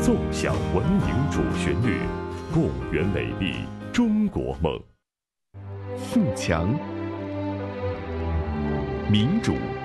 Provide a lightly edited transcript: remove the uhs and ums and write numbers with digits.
奏响文明主旋律，共圆美丽中国梦。 富强、民主、